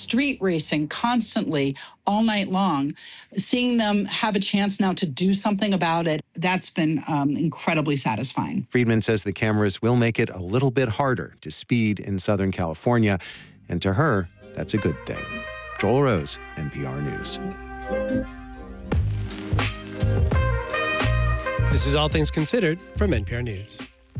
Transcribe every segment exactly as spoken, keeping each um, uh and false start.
street racing constantly all night long, seeing them have a chance now to do something about it, that's been um, incredibly satisfying. Friedman says the cameras will make it a little bit harder to speed in Southern California, and to her, that's a good thing. Joel Rose, N P R News. This is All Things Considered from N P R News.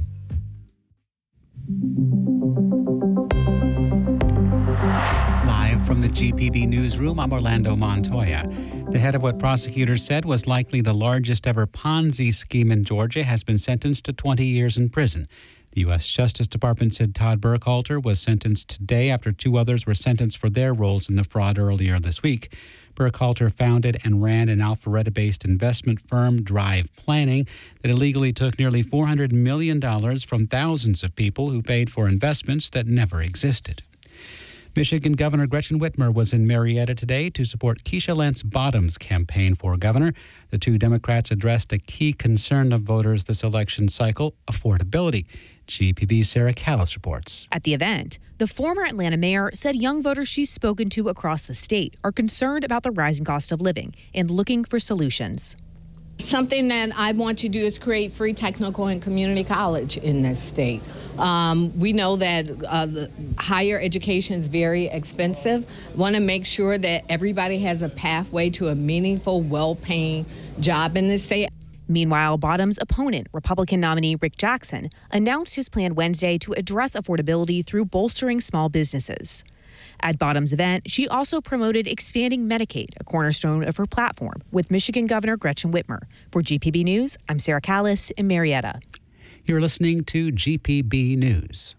Live from the G P B newsroom, I'm Orlando Montoya. The head of what prosecutors said was likely the largest ever Ponzi scheme in Georgia has been sentenced to twenty years in prison. The U S Justice Department said Todd Burkhalter was sentenced today after two others were sentenced for their roles in the fraud earlier this week. Burkhalter founded and ran an Alpharetta-based investment firm, Drive Planning, that illegally took nearly four hundred million dollars from thousands of people who paid for investments that never existed. Michigan Governor Gretchen Whitmer was in Marietta today to support Keisha Lance Bottoms' campaign for governor. The two Democrats addressed a key concern of voters this election cycle, affordability. G P B's Sarah Callis reports. At the event, the former Atlanta mayor said young voters she's spoken to across the state are concerned about the rising cost of living and looking for solutions. Something that I want to do is create free technical and community college in this state. Um, we know that uh, the higher education is very expensive. Want to make sure that everybody has a pathway to a meaningful, well-paying job in this state. Meanwhile, Bottoms' opponent, Republican nominee Rick Jackson, announced his plan Wednesday to address affordability through bolstering small businesses. At Bottoms' event, she also promoted expanding Medicaid, a cornerstone of her platform, with Michigan Governor Gretchen Whitmer. For G P B News, I'm Sarah Callis in Marietta. You're listening to G P B News.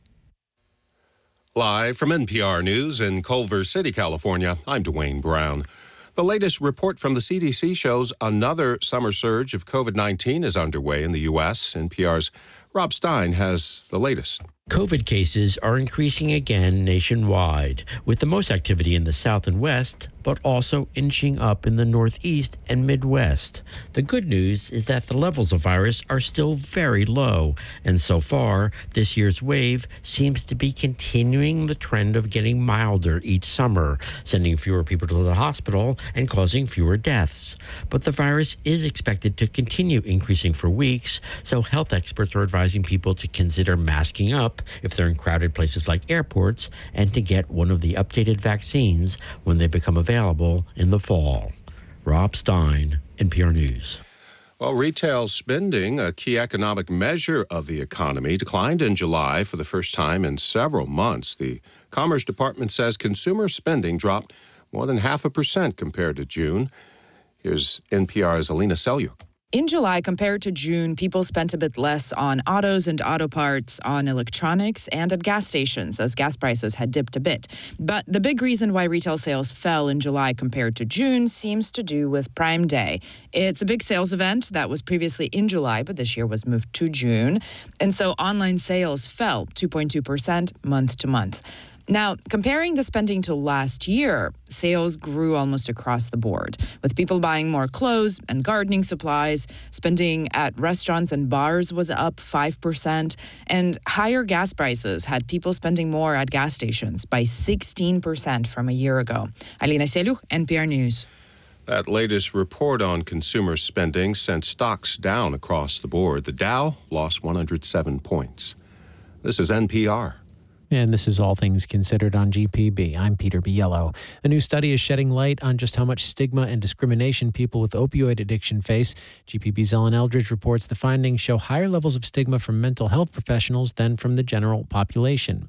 Live from N P R News in Culver City, California, I'm Dwayne Brown. The latest report from the C D C shows another summer surge of COVID nineteen is underway in the U S. N P R's Rob Stein has the latest. COVID cases are increasing again nationwide, with the most activity in the South and West, but also inching up in the Northeast and Midwest. The good news is that the levels of virus are still very low, and so far, this year's wave seems to be continuing the trend of getting milder each summer, sending fewer people to the hospital and causing fewer deaths. But the virus is expected to continue increasing for weeks, so health experts are advising people to consider masking up if they're in crowded places like airports, and to get one of the updated vaccines when they become available in the fall. Rob Stein, N P R News. Well, retail spending, a key economic measure of the economy, declined in July for the first time in several months. The Commerce Department says consumer spending dropped more than half a percent compared to June. Here's N P R's Alina Selyuk. In July, compared to June, people spent a bit less on autos and auto parts, on electronics, and at gas stations, as gas prices had dipped a bit. But the big reason why retail sales fell in July compared to June seems to do with Prime Day. It's a big sales event that was previously in July, but this year was moved to June. And so online sales fell two point two percent month to month. Now, comparing the spending to last year, sales grew almost across the board, with people buying more clothes and gardening supplies. Spending at restaurants and bars was up five percent, and higher gas prices had people spending more at gas stations by sixteen percent from a year ago. Alina Selyuk, N P R News. That latest report on consumer spending sent stocks down across the board. The Dow lost one hundred seven points. This is N P R. And this is All Things Considered on G P B. I'm Peter Biello. A new study is shedding light on just how much stigma and discrimination people with opioid addiction face. G P B's Ellen Eldridge reports the findings show higher levels of stigma from mental health professionals than from the general population.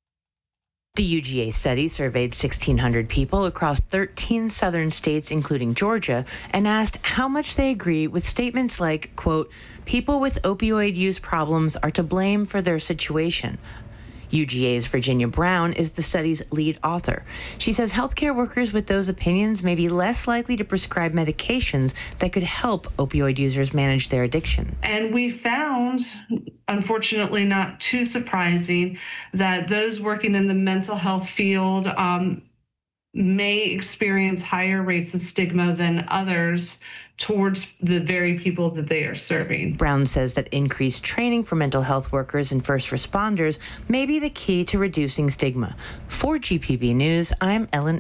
The U G A study surveyed sixteen hundred people across thirteen southern states, including Georgia, and asked how much they agree with statements like, quote, people with opioid use problems are to blame for their situation. U G A's Virginia Brown is the study's lead author. She says healthcare workers with those opinions may be less likely to prescribe medications that could help opioid users manage their addiction. And we found, unfortunately not too surprising, that those working in the mental health field um, may experience higher rates of stigma than others towards the very people that they are serving. Brown says that increased training for mental health workers and first responders may be the key to reducing stigma. For G P B News, I'm Ellen